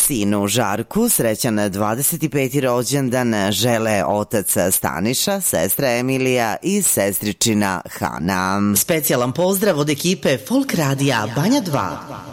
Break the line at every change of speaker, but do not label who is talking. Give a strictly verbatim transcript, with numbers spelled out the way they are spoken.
sinu Žarku srećan dvadeset peti rođendan žele otac Staniša, sestra Emilija i sestričina Hana.
Specijalan pozdrav od ekipe Folk Radija Banja dva.